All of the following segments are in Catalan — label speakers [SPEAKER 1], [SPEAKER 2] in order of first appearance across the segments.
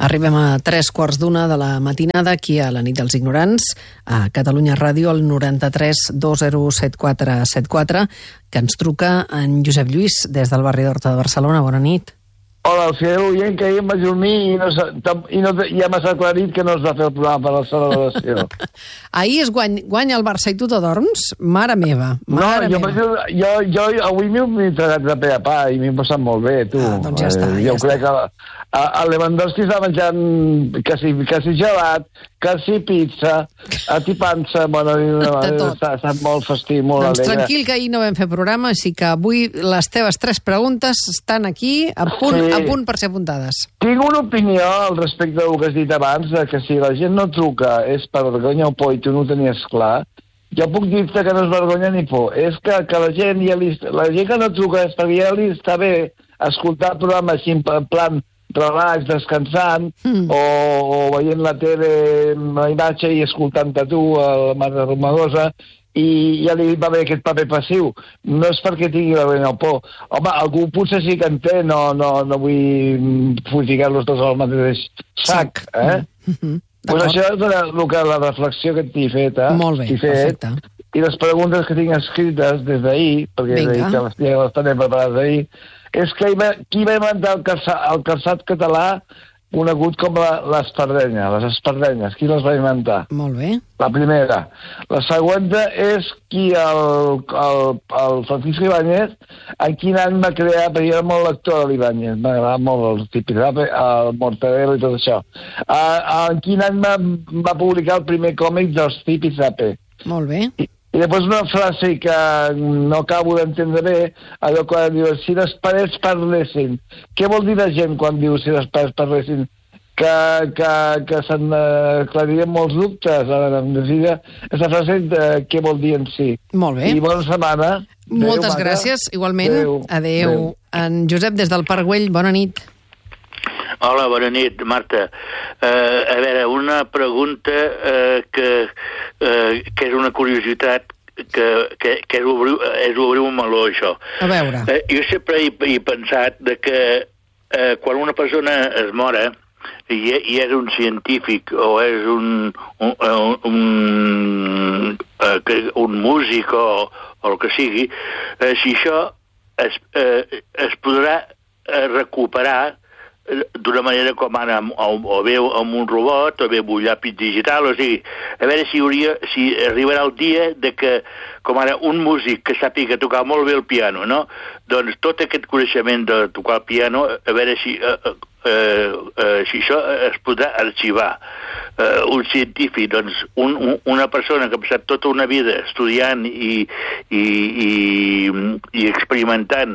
[SPEAKER 1] Arribem a 3:15 de la matinada, aquí a la nit dels ignorants, a Catalunya Ràdio, al 93 207474, que ens truca en Josep Lluís, des del barri d'Horta de Barcelona. Bona nit.
[SPEAKER 2] Hola, el fidel oient que ahir em vaig dormir i ja m'ha aclarit que no es va fer el programa per la celebració.
[SPEAKER 1] Ahir es guanya el Barça i tu te dorms? Mare meva, mare meva.
[SPEAKER 2] Jo avui m'he entregat de pe a pa i m'he passat molt bé, tu.
[SPEAKER 1] Doncs ja està.
[SPEAKER 2] Jo crec que el Lewandowski està menjant quasi gelat, quasi pizza, atipança, bueno, està molt festiu, molt
[SPEAKER 1] alegre. Doncs tranquil, que ahir no vam fer programa, així que avui les teves 3 preguntes estan aquí a punt per ser apuntades.
[SPEAKER 2] Tinc una opinió al respecte del que has dit abans, que si la gent no truca és per vergonya o por i tu no ho tenies clar, jo puc dir-te que no és vergonya ni por. És que la gent que no truca és perquè ja li està bé escoltar el programa així en plan relax, descansant, o veient la tele amb la imatge i escoltant-te tu, la Marta Romagosa, i ja li va bé aquest paper passiu. No és perquè tingui vergonya o por. Home, algú potser sí que en té, no vull ficar-los tots al mateix sac, eh? Doncs això és la reflexió que t'he fet,
[SPEAKER 1] Molt bé, perfecte.
[SPEAKER 2] I les preguntes que tinc escrites des d'ahir, perquè les tenim preparades d'ahir, és que qui va inventar el calçat català conegut com les espardenyes. Qui les va inventar?
[SPEAKER 1] Molt bé.
[SPEAKER 2] La primera. La següent és el Francisco Ibáñez, en quin any va crear, perquè jo era molt lector de l'Ibáñez, m'agradava molt el Tipizape, el Mortadelo i tot això. En quin any va publicar el primer còmic dels Tipizape?
[SPEAKER 1] Molt bé.
[SPEAKER 2] I després una frase que no acabo d'entendre bé, allò quan diu, si les parets parlessin. Què vol dir la gent quan diu si les parets parlessin? Que se'n aclaririen molts dubtes. Aquesta frase, què vol dir en si?
[SPEAKER 1] Molt bé.
[SPEAKER 2] I bona setmana.
[SPEAKER 1] Moltes gràcies, igualment. Adéu. En Josep, des del Parc Güell, bona nit.
[SPEAKER 3] Hola, bona nit, Marta. A veure, una pregunta que és una curiositat, que és obrir un meló, això.
[SPEAKER 1] A veure.
[SPEAKER 3] Jo sempre he pensat que quan una persona es mora i és un científic o és un músic o el que sigui, si això es podrà recuperar d'una manera com ara, o bé amb un robot, o bé amb un llapis digital, o sigui, a veure si arribarà el dia de que, com ara, un músic que sàpiga tocar molt bé el piano, no? Doncs tot aquest coneixement de tocar el piano, a veure si això es podrà arxivar. Un científic, doncs, una persona que ha passat tota una vida estudiant i experimentant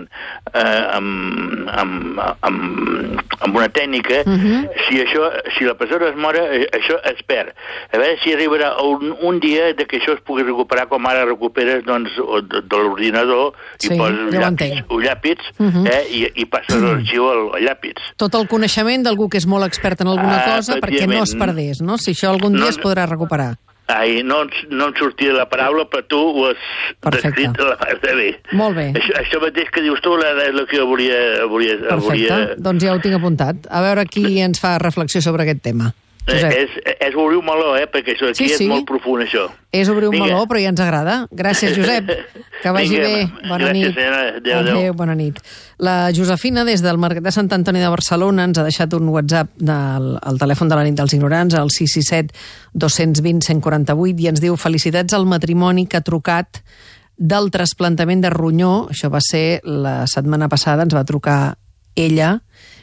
[SPEAKER 3] amb una tècnica, si la persona es mora, això es perd. A veure si arribarà un dia de que això es pugui recuperar com ara recuperes de l'ordinador i poses un llapis i passes l'arxiu al llapis.
[SPEAKER 1] Tot el coneixement d'algú que és molt expert en alguna cosa perquè no es perdés, no? Si això algun dia es podrà recuperar.
[SPEAKER 3] No em sortia la paraula, però tu ho has descrit de bé.
[SPEAKER 1] Molt bé.
[SPEAKER 3] Això mateix que dius tu és el que jo volia...
[SPEAKER 1] Perfecte, doncs ja ho tinc apuntat. A veure qui ens fa reflexió sobre aquest tema.
[SPEAKER 3] És obrir un meló, perquè això aquí és molt profund, això.
[SPEAKER 1] És obrir un meló, però ja ens agrada. Gràcies, Josep. Que vagi bé. Bona nit. Adéu, bona nit. La Josefina, des del Mercat de Sant Antoni de Barcelona, ens ha deixat un WhatsApp al telèfon de la nit dels ignorants, al 667 220 148, i ens diu: felicitats al matrimoni que ha trucat del trasplantament de ronyó. Això va ser la setmana passada, ens va trucar ella,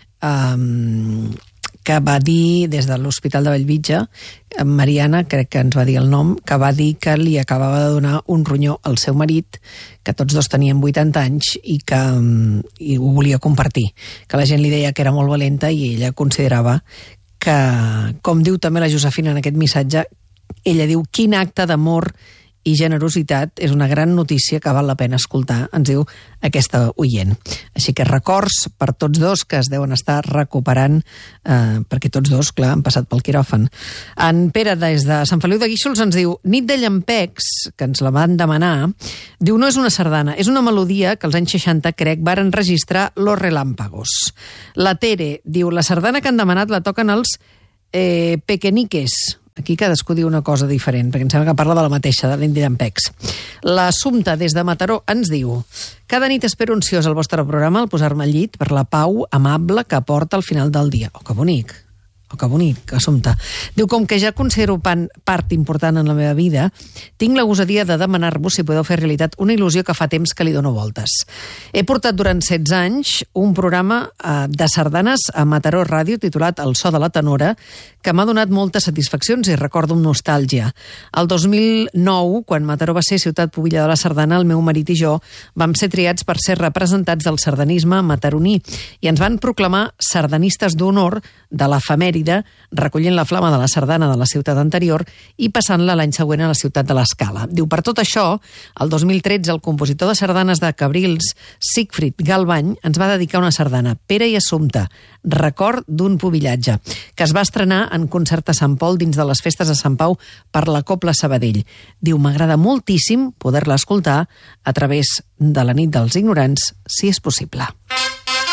[SPEAKER 1] que va dir, des de l'Hospital de Bellvitge, Mariana, crec que ens va dir el nom, que va dir que li acabava de donar un ronyó al seu marit, que tots dos tenien 80 anys i ho volia compartir. Que la gent li deia que era molt valenta i ella considerava que, com diu també la Josefina en aquest missatge, ella diu: quin acte d'amor i generositat és una gran notícia que val la pena escoltar, ens diu aquesta oient. Així que records per tots dos que es deuen estar recuperant, perquè tots dos, clar, han passat pel quiròfan. En Pere, des de Sant Feliu de Guíxols, ens diu Nit de llampecs, que ens la van demanar, diu, no és una sardana, és una melodia que als anys 60, crec, varen registrar Los Relámpagos. La Tere diu, la sardana que han demanat la toquen els Pequeniques. Aquí cadascú diu una cosa diferent, perquè em sembla que parla de la mateixa, de Nit de llampecs. L'Assumpta, des de Mataró, ens diu, cada nit espero ansiós el vostre programa al posar-me al llit per la pau amable que aporta al final del dia. Oh, que bonic. Oh, que bonic, Assumpta. Diu, com que ja considero part important en la meva vida, tinc la gosadia de demanar-vos si podeu fer realitat una il·lusió que fa temps que li dono voltes. He portat durant 16 anys un programa de sardanes a Mataró Ràdio titulat El so de la tenora, que m'ha donat moltes satisfaccions i recordo amb nostàlgia. El 2009, quan Mataró va ser ciutat pubilla de la sardana, el meu marit i jo vam ser triats per ser representats del sardanisme mataroní i ens van proclamar sardanistes d'honor de l'efemèride, recollint la flama de la sardana de la ciutat anterior i passant-la l'any següent a la ciutat de l'Escala. Diu, per tot això, el 2013 el compositor de sardanes de Cabrils, Sigfrid Galvany, ens va dedicar una sardana, Pere i Assumpta, record d'un pubillatge, que es va estrenar en concert a Sant Pol dins de les festes de Sant Pau per la Cobla Sabadell. Diu, m'agrada moltíssim poder-la escoltar a través de la nit dels ignorants, si és possible.